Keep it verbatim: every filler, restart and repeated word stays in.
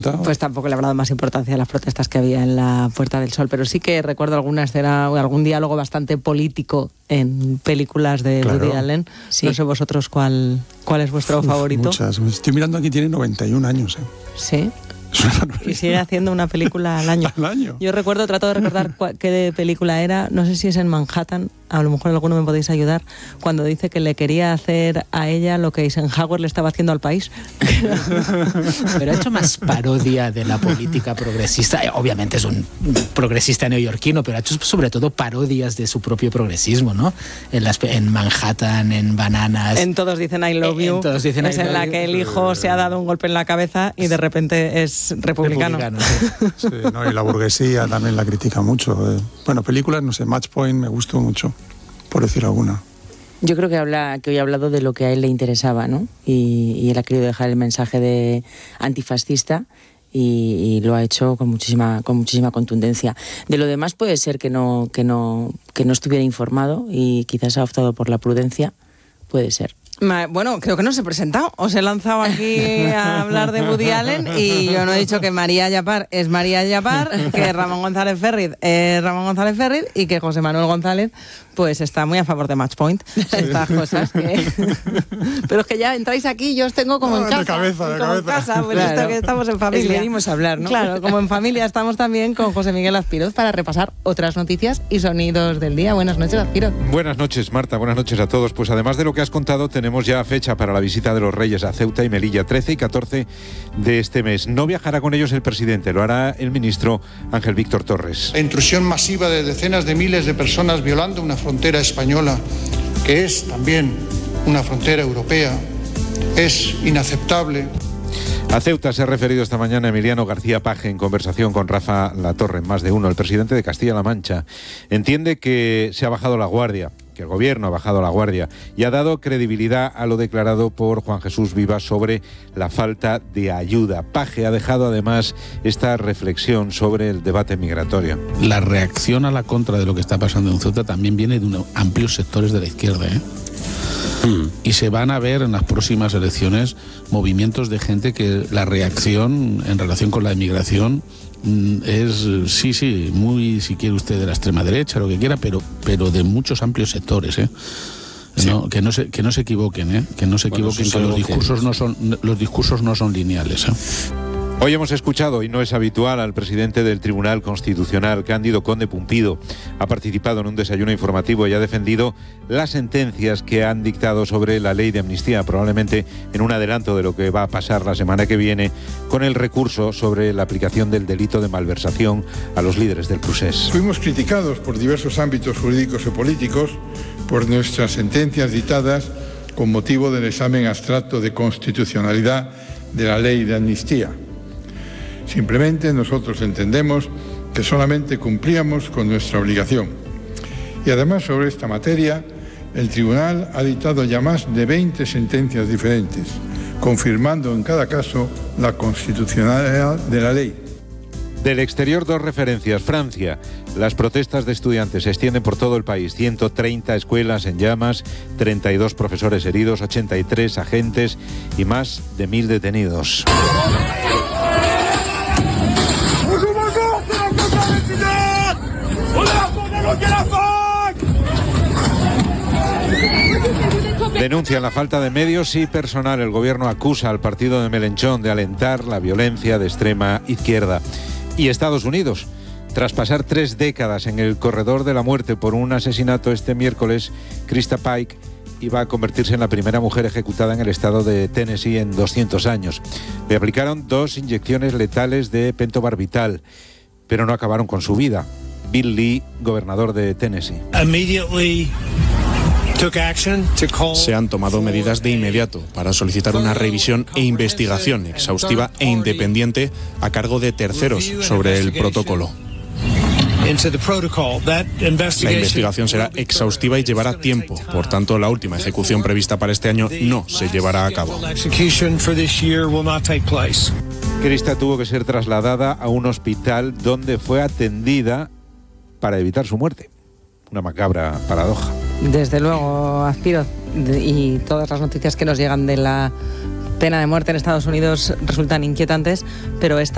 Pues tampoco le habrá dado más importancia a las protestas que había en la Puerta del Sol, pero sí que recuerdo alguna escena, algún diálogo bastante político en películas de claro. Woody Allen. Sí. No sé vosotros cuál, cuál es vuestro Uf, favorito. Muchas. Estoy mirando aquí, tiene noventa y un años. ¿eh? Sí. Y sigue haciendo una película al año. al año. Yo recuerdo, trato de recordar cuál, qué película era, no sé si es en Manhattan, a lo mejor alguno me podéis ayudar, cuando dice que le quería hacer a ella lo que Eisenhower le estaba haciendo al país. Pero ha hecho más parodia de la política progresista. Obviamente es un progresista neoyorquino, pero ha hecho sobre todo parodias de su propio progresismo, ¿no? En, las, en Manhattan, en Bananas. En Todos dicen I love you. En Todos dicen es I en love la you. Que el hijo se ha dado un golpe en la cabeza y de repente es republicano. republicano sí. Sí, no, y la burguesía también la critica mucho. Eh. Bueno, películas, no sé, Match Point me gustó mucho, por decir alguna. Yo creo que habla que hoy ha hablado de lo que a él le interesaba, ¿no? Y, y él ha querido dejar el mensaje de antifascista y, y lo ha hecho con muchísima con muchísima contundencia. De lo demás puede ser que no que no que no estuviera informado y quizás ha optado por la prudencia, puede ser. Bueno, creo que no se he presentado. Os he lanzado aquí a hablar de Woody Allen y yo no he dicho que María Yapar es María Yapar, que Ramón González Ferriz es Ramón González Ferriz y que José Manuel González pues está muy a favor de Match Point. Estas cosas que... Pero es que ya entráis aquí, yo os tengo como no, en casa. De cabeza, de como cabeza. En casa, pues claro. Esto que estamos en familia. Venimos a hablar, ¿no? Claro, como en familia estamos también con José Miguel Azpiroz para repasar otras noticias y sonidos del día. Buenas noches, Azpiroz. Buenas noches, Marta. Buenas noches a todos. Pues además de lo que has contado, tenemos ya fecha para la visita de los Reyes a Ceuta y Melilla, trece y catorce de este mes. No viajará con ellos el presidente, lo hará el ministro Ángel Víctor Torres. La intrusión masiva de decenas de miles de personas violando una frontera española, que es también una frontera europea, es inaceptable. A Ceuta se ha referido esta mañana Emiliano García Paje en conversación con Rafa Latorre, en Más de Uno. El presidente de Castilla-La Mancha entiende que se ha bajado la guardia, que el gobierno ha bajado la guardia y ha dado credibilidad a lo declarado por Juan Jesús Vivas sobre la falta de ayuda. Paje ha dejado además esta reflexión sobre el debate migratorio. La reacción a la contra de lo que está pasando en Ceuta también viene de unos amplios sectores de la izquierda, ¿eh? Mm. Y se van a ver en las próximas elecciones movimientos de gente que la reacción en relación con la inmigración es, sí, sí, muy, si quiere usted, de la extrema derecha, lo que quiera, pero, pero de muchos amplios sectores, ¿eh? Sí. No, que no se, que no se equivoquen, ¿eh? Que no se bueno, equivoquen, que los discursos que... no son, los discursos no son lineales, ¿eh? Hoy hemos escuchado, y no es habitual, al presidente del Tribunal Constitucional, Cándido Conde Pumpido. Ha participado en un desayuno informativo y ha defendido las sentencias que han dictado sobre la ley de amnistía, probablemente en un adelanto de lo que va a pasar la semana que viene con el recurso sobre la aplicación del delito de malversación a los líderes del procés. Fuimos criticados por diversos ámbitos jurídicos y políticos por nuestras sentencias dictadas con motivo del examen abstracto de constitucionalidad de la ley de amnistía. Simplemente nosotros entendemos que solamente cumplíamos con nuestra obligación. Y además sobre esta materia, el Tribunal ha dictado ya más de veinte sentencias diferentes, confirmando en cada caso la constitucionalidad de la ley. Del exterior, dos referencias. Francia. Las protestas de estudiantes se extienden por todo el país. ciento treinta escuelas en llamas, treinta y dos profesores heridos, ochenta y tres agentes y más de mil detenidos. Denuncian la falta de medios y personal. El gobierno acusa al partido de Melenchón de alentar la violencia de extrema izquierda. Y Estados Unidos, tras pasar tres décadas en el corredor de la muerte por un asesinato este miércoles, Krista Pike iba a convertirse en la primera mujer ejecutada en el estado de Tennessee en doscientos años. Le aplicaron dos inyecciones letales de pentobarbital, pero no acabaron con su vida. Bill Lee, gobernador de Tennessee. Se han tomado medidas de inmediato para solicitar una revisión e investigación exhaustiva e independiente a cargo de terceros sobre el protocolo. La investigación será exhaustiva y llevará tiempo, por tanto la última ejecución prevista para este año no se llevará a cabo. Krista tuvo que ser trasladada a un hospital donde fue atendida para evitar su muerte. Una macabra paradoja. Desde luego, Azpiroz, y todas las noticias que nos llegan de la pena de muerte en Estados Unidos resultan inquietantes, pero esta